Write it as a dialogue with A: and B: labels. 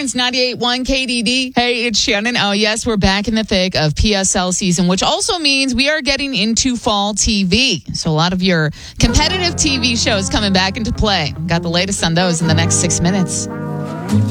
A: Torrance, 98.1 KDD. Hey, it's Shannon. Oh, yes, we're back in the thick of PSL season, which also means we are getting into fall TV. So a lot of your competitive TV shows coming back into play. Got the latest on those in the next 6 minutes.